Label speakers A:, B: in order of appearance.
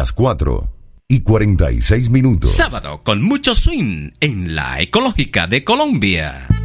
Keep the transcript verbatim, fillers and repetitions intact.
A: las cuatro y cuarenta y seis minutos.
B: Sábado con mucho swing en la Ecológica de Colombia.